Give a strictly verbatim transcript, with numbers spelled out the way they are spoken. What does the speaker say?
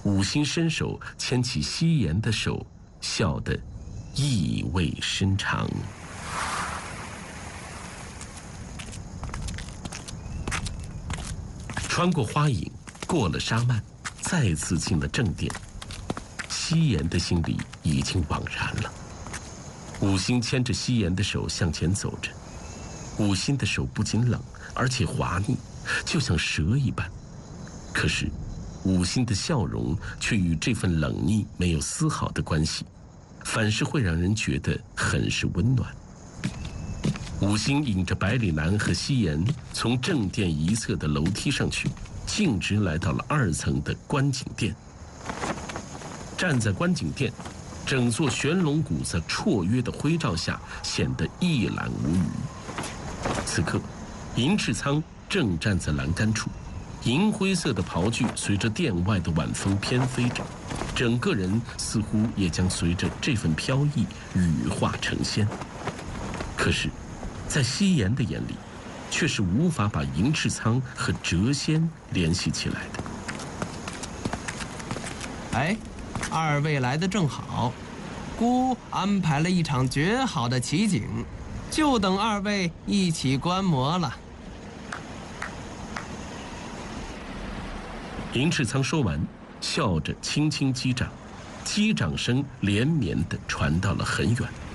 五星伸手牵起夕颜的手，笑得意味深长。穿过花影，过了沙漫，再次进了正殿。夕颜的心里已经惘然了。五星牵着夕颜的手向前走着，五星的手不仅冷，而且滑腻，就像蛇一般。可是五星的笑容却与这份冷腻没有丝毫的关系，反是会让人觉得很是温暖。五星引着百里南和夕颜从正殿一侧的楼梯上去，径直来到了二层的观景殿。站在观景殿，整座玄龙谷在绰约的辉照下显得一览无余。此刻，银翅苍正站在栏杆处，银灰色的袍具随着殿外的晚风翩飞着，整个人似乎也将随着这份飘逸羽化成仙。可是在夕颜的眼里，却是无法把银翅苍和谪仙联系起来的。 哎，二位来得正好，姑安排了一场绝好的奇景，就等二位一起观摩了。 银翅苍说完，笑着轻轻击掌，击掌声连绵地传到了很远。